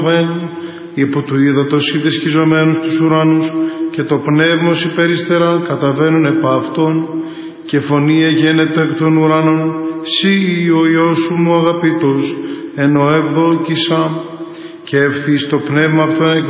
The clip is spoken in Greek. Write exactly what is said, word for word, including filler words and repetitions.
υπό του ύδατος ή δεσκιζομένους τους ουράνους, και το πνεύμα σου περιστερά καταβαίνουν επ' αυτόν, και φωνή εγένετο εκ των ουράνων, σύ ο Υιός σου μου αγαπητός, εν ο έβδο κισάμ, και ευθύς το πνεύμα αυτό εκ